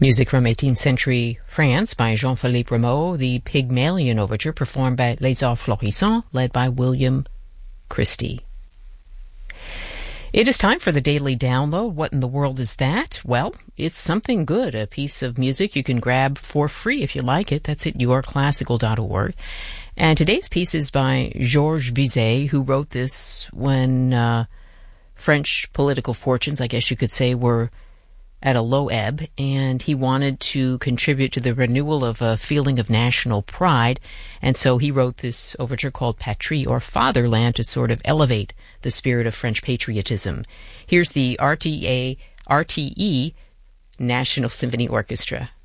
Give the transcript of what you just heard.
Music from 18th century France by Jean-Philippe Rameau, the Pygmalion Overture performed by Les Arts Florissants, led by William Christie. It is time for the Daily Download. What in the world is that? Well, it's something good, a piece of music you can grab for free if you like it. That's at yourclassical.org. And today's piece is by Georges Bizet, who wrote this when French political fortunes, I guess you could say, were at a low ebb, and he wanted to contribute to the renewal of a feeling of national pride, and so he wrote this overture called Patrie, or Fatherland, to sort of elevate the spirit of French patriotism. Here's the RTE National Symphony Orchestra.